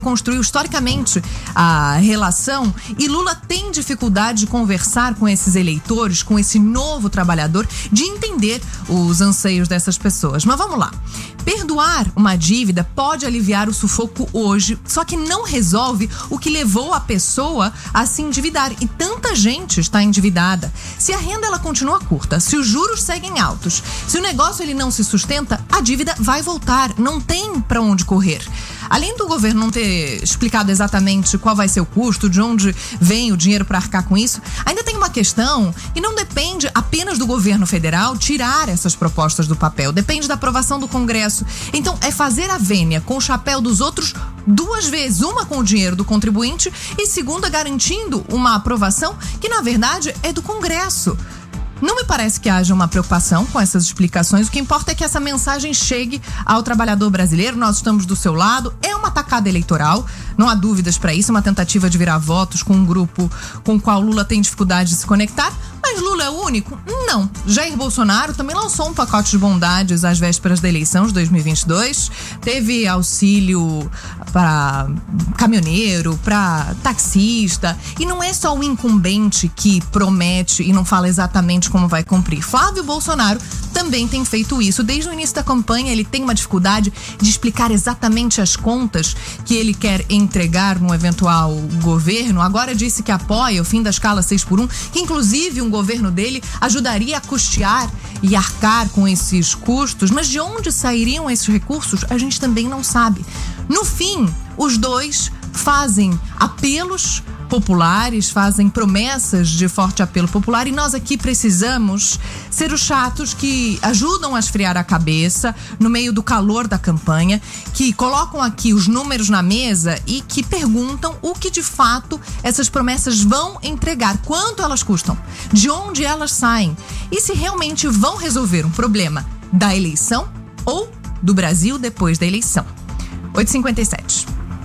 construiu historicamente a relação e Lula tem dificuldade de conversar com esses eleitores, com esse novo trabalhador, de entender os anseios dessas pessoas. Mas vamos lá. Perdoar uma dívida pode aliviar o sufoco hoje, só que não resolve o que levou a pessoa a se endividar. E tanta gente está endividada. Se a renda ela continua curta, se os juros seguem altos, se o negócio ele não se sustenta, a dívida vai voltar, não tem para onde correr. Além do governo não ter explicado exatamente qual vai ser o custo, de onde vem o dinheiro para arcar com isso, ainda tem uma questão que não depende apenas do governo federal tirar essas propostas do papel, depende da aprovação do Congresso. Então, é fazer a vênia com o chapéu dos outros duas vezes, uma com o dinheiro do contribuinte e segunda garantindo uma aprovação que, na verdade, é do Congresso. Não me parece que haja uma preocupação com essas explicações. O que importa é que essa mensagem chegue ao trabalhador brasileiro. Nós estamos do seu lado. É uma tacada eleitoral, não há dúvidas para isso. Uma tentativa de virar votos com um grupo com o qual Lula tem dificuldade de se conectar. Mas Lula é o único? Não. Jair Bolsonaro também lançou um pacote de bondades às vésperas da eleição de 2022. Teve auxílio para caminhoneiro, para taxista. E não é só o incumbente que promete e não fala exatamente como vai cumprir. Flávio Bolsonaro também tem feito isso. Desde o início da campanha, ele tem uma dificuldade de explicar exatamente as contas que ele quer entregar no eventual governo. Agora disse que apoia o fim da escala 6x1, que inclusive um governo dele ajudaria a custear e arcar com esses custos. Mas de onde sairiam esses recursos, a gente também não sabe. No fim, os dois fazem apelos populares, fazem promessas de forte apelo popular e nós aqui precisamos ser os chatos que ajudam a esfriar a cabeça no meio do calor da campanha, que colocam aqui os números na mesa e que perguntam o que de fato essas promessas vão entregar, quanto elas custam, de onde elas saem e se realmente vão resolver um problema da eleição ou do Brasil depois da eleição. 8h57.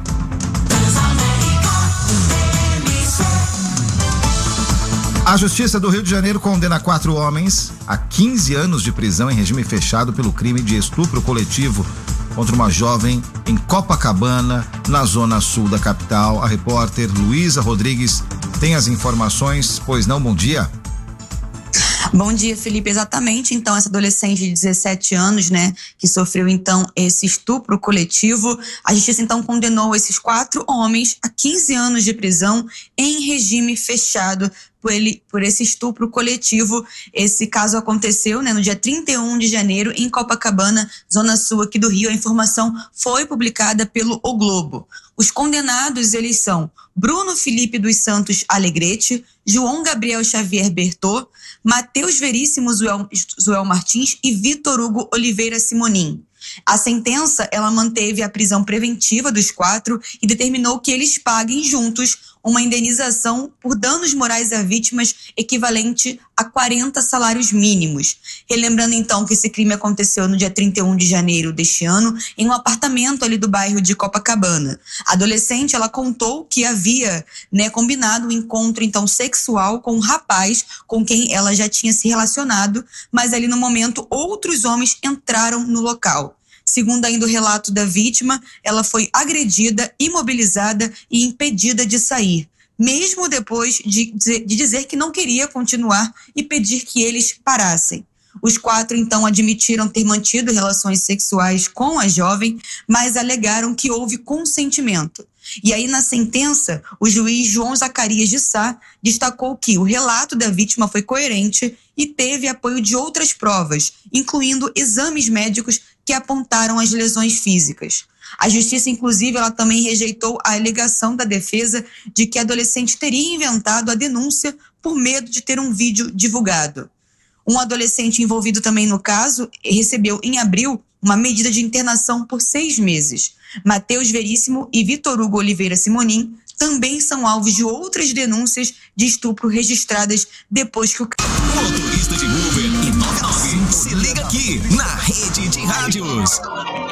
A Justiça do Rio de Janeiro condena 4 homens a 15 anos de prisão em regime fechado pelo crime de estupro coletivo contra uma jovem em Copacabana, na zona sul da capital. A repórter Luísa Rodrigues tem as informações. Pois não, bom dia. Bom dia, Felipe. Exatamente. Então, essa adolescente de 17 anos, né, que sofreu, então, esse estupro coletivo, a justiça, então, condenou esses 4 homens a 15 anos de prisão em regime fechado por esse estupro coletivo. Esse caso aconteceu, né, no dia 31 de janeiro, em Copacabana, zona sul aqui do Rio. A informação foi publicada pelo O Globo. Os condenados, eles são Bruno Felipe dos Santos Alegrete, João Gabriel Xavier Bertô, Matheus Veríssimo Zuel Martins e Vitor Hugo Oliveira Simonim. A sentença, ela manteve a prisão preventiva dos 4 e determinou que eles paguem juntos uma indenização por danos morais a vítimas equivalente a 40 salários mínimos. Relembrando então que esse crime aconteceu no dia 31 de janeiro deste ano, em um apartamento ali do bairro de Copacabana. A adolescente, ela contou que havia, né, combinado um encontro então sexual com um rapaz com quem ela já tinha se relacionado, mas ali no momento outros homens entraram no local. Segundo ainda o relato da vítima, ela foi agredida, imobilizada e impedida de sair, mesmo depois de dizer que não queria continuar e pedir que eles parassem. Os 4, então, admitiram ter mantido relações sexuais com a jovem, mas alegaram que houve consentimento. E aí, na sentença, o juiz João Zacarias de Sá destacou que o relato da vítima foi coerente e teve apoio de outras provas, incluindo exames médicos que apontaram as lesões físicas. A justiça, inclusive, ela também rejeitou a alegação da defesa de que a adolescente teria inventado a denúncia por medo de ter um vídeo divulgado. Um adolescente envolvido também no caso recebeu, em abril, uma medida de internação por 6 meses. Matheus Veríssimo e Vitor Hugo Oliveira Simonim também são alvos de outras denúncias de estupro registradas depois que o... Motorista de Uber e 99, se liga aqui na Rede de Rádios.